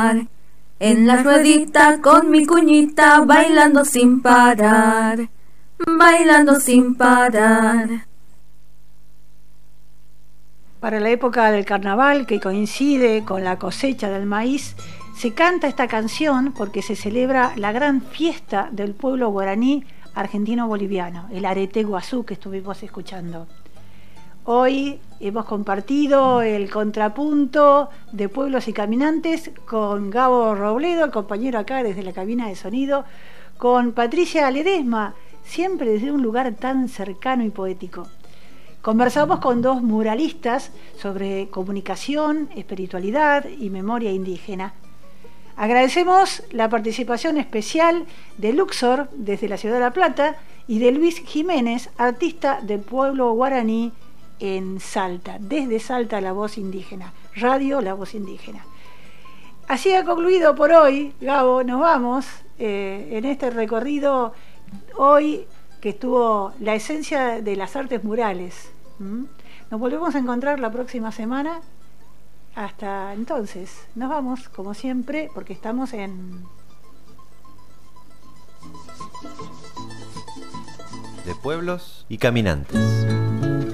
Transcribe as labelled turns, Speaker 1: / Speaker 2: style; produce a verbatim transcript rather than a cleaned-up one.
Speaker 1: En la ruedita con mi cuñita, bailando sin parar, bailando sin parar.
Speaker 2: Para la época del carnaval, que coincide con la cosecha del maíz, se canta esta canción porque se celebra la gran fiesta del pueblo guaraní argentino-boliviano, el Arete Guazú, que estuvimos escuchando. Hoy hemos compartido el contrapunto de Pueblos y Caminantes con Gabo Robledo, el compañero acá desde la cabina de sonido, con Patricia Ledesma, siempre desde un lugar tan cercano y poético. Conversamos con dos muralistas sobre comunicación, espiritualidad y memoria indígena. Agradecemos la participación especial de Luxor desde la ciudad de La Plata y de Luis Jiménez, artista del pueblo guaraní en Salta, desde Salta La Voz Indígena, Radio La Voz Indígena. Así ha concluido por hoy, Gabo, nos vamos eh, en este recorrido hoy que estuvo la esencia de las artes murales. ¿Mm? Nos volvemos a encontrar la próxima semana. Hasta entonces, nos vamos como siempre porque estamos en...
Speaker 3: De Pueblos y Caminantes.